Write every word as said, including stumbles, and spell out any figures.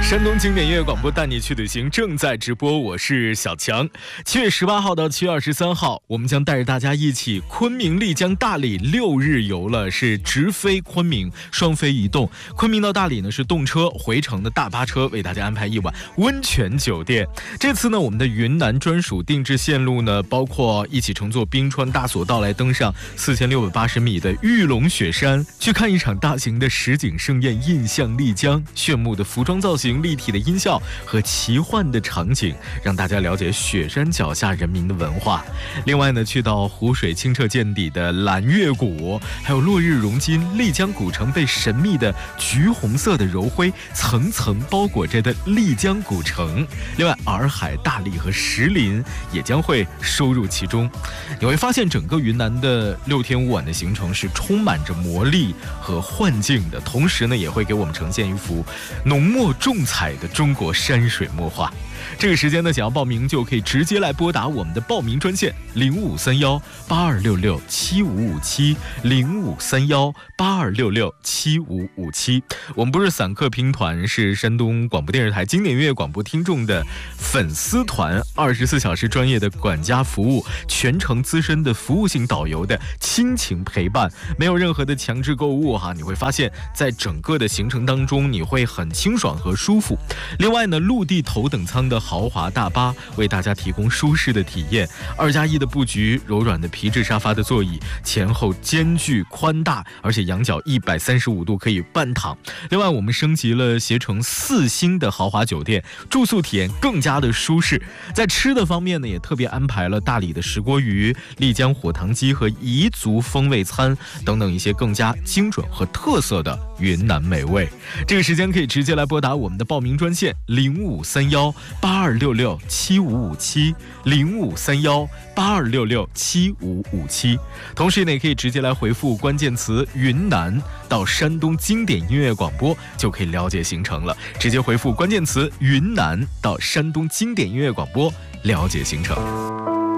山东经典音乐广播带你去旅行正在直播，我是小强。七月十八号到七月二十三号，我们将带着大家一起昆明、丽江、大理六日游了，是直飞昆明，双飞一动。昆明到大理呢是动车，回程的大巴车为大家安排一晚温泉酒店。这次呢，我们的云南专属定制线路呢，包括一起乘坐冰川大索道来登上四千六百八十米的玉龙雪山，去看一场大型的实景盛宴，印象丽江，炫目的服装造型、立体的音效和奇幻的场景，让大家了解雪山脚下人民的文化。另外呢，去到湖水清澈见底的蓝月谷，还有落日融金，丽江古城被神秘的橘红色的柔灰层层包裹着的丽江古城。另外，洱海、大理和石林也将会收入其中。你会发现，整个云南的六天五晚的行程是充满着魔力和幻境的，同时呢，也会给我们呈现一幅浓墨重彩的中国山水墨画。这个时间呢，想要报名就可以直接来拨打我们的报名专线零五三幺八二六六七五五七零五三幺八二六六七五五七。我们不是散客拼团，是山东广播电视台经典音乐广播听众的粉丝团，二十四小时专业的管家服务，全程资深的服务性导游的亲情陪伴，没有任何的强制购物哈。你会发现在整个的行程当中，你会很清爽和舒服。另外呢，陆地头等舱的豪华大巴为大家提供舒适的体验，二加一的布局，柔软的皮质沙发的座椅，前后间距宽大，而且仰角一百三十五度可以半躺。另外，我们升级了携程四星的豪华酒店，住宿体验更加的舒适。在吃的方面呢，也特别安排了大理的石锅鱼、丽江火塘鸡和彝族风味餐等等一些更加精准和特色的云南美味。这个时间可以直接来拨打我们的报名专线零五三幺八二六六七五五七零五三幺八二六六七五五七。同时呢，也可以直接来回复关键词云南到山东经典音乐广播，就可以了解行程了。直接回复关键词云南到山东经典音乐广播，了解行程。